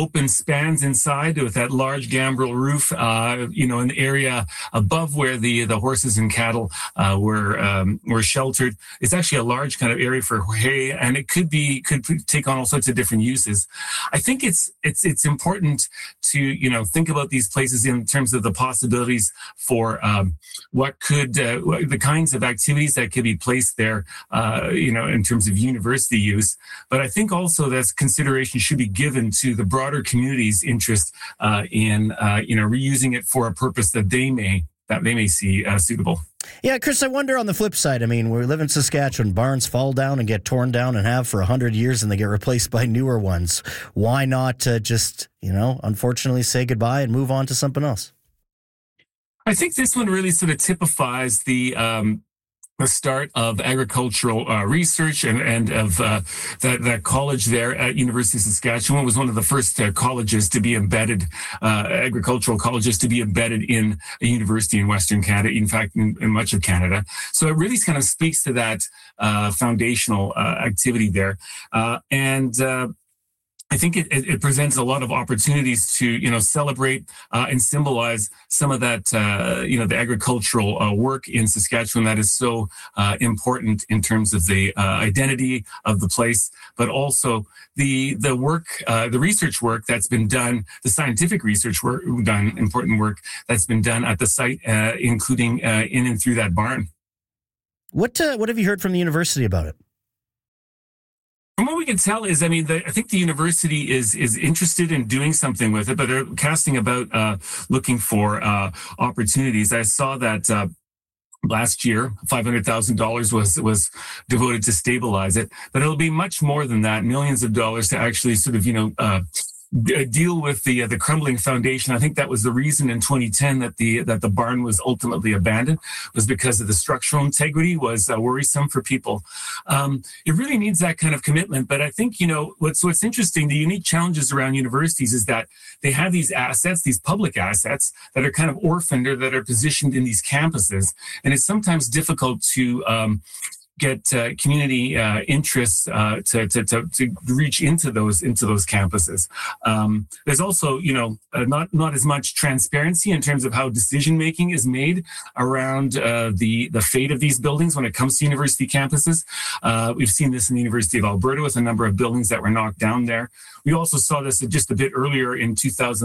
open spans inside with that large gambrel roof, an area above where the horses and cattle were sheltered. It's actually a large kind of area for hay, and it could take on all sorts of different uses. I think it's important to think about these places in terms of the possibilities for the kinds of activities that could be placed there, in terms of university use. But I think also that consideration should be given to the broader community's interest in reusing it for a purpose that they may see suitable. Yeah, Chris, I wonder on the flip side, we live in Saskatchewan, barns fall down and get torn down and have for 100 years and they get replaced by newer ones. Why not just, unfortunately say goodbye and move on to something else? I think this one really sort of typifies the start of agricultural research and of that college there at University of Saskatchewan was one of the first colleges to be embedded, agricultural colleges to be embedded in a university in Western Canada, in fact, in much of Canada. So it really kind of speaks to that foundational activity there. I think it presents a lot of opportunities to, celebrate and symbolize some of that, the agricultural work in Saskatchewan that is so important in terms of the identity of the place, but also the work, the research work that's been done, the scientific research work done, important work that's been done at the site, including in and through that barn. What have you heard from the university about it? From what we can tell is, I think the university is interested in doing something with it, but they're casting about looking for opportunities. I saw that last year, $500,000 was devoted to stabilize it, but it'll be much more than that, millions of dollars to actually sort of, deal with the crumbling foundation. I think that was the reason in 2010 that the barn was ultimately abandoned, was because of the structural integrity was worrisome for people. It really needs that kind of commitment. But I think what's interesting, the unique challenges around universities is that they have these assets, these public assets that are kind of orphaned or that are positioned in these campuses, and it's sometimes difficult to get community interests to reach into those campuses. There's also, not as much transparency in terms of how decision making is made around the fate of these buildings when it comes to university campuses. We've seen this in the University of Alberta with a number of buildings that were knocked down there. We also saw this just a bit earlier in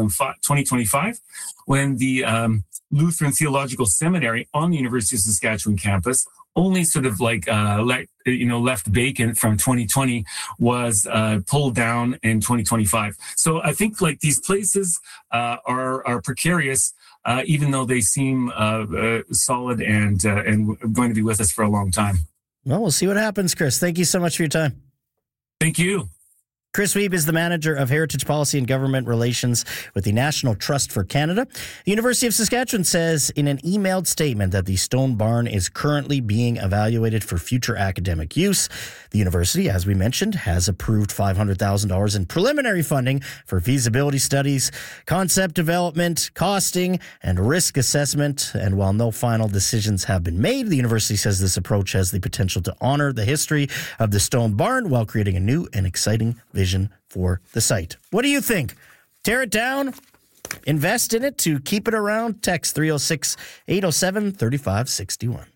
2025 when the Lutheran Theological Seminary on the University of Saskatchewan campus only sort of left vacant from 2020 was pulled down in 2025. So I think these places are precarious, even though they seem solid and going to be with us for a long time. Well, we'll see what happens, Chris. Thank you so much for your time. Thank you. Chris Wiebe is the manager of Heritage Policy and Government Relations with the National Trust for Canada. The University of Saskatchewan says in an emailed statement that the stone barn is currently being evaluated for future academic use. The university, as we mentioned, has approved $500,000 in preliminary funding for feasibility studies, concept development, costing, and risk assessment. And while no final decisions have been made, the university says this approach has the potential to honor the history of the stone barn while creating a new and exciting vision for the site. What do you think? Tear it down? Invest in it to keep it around? Text 306-807-3561.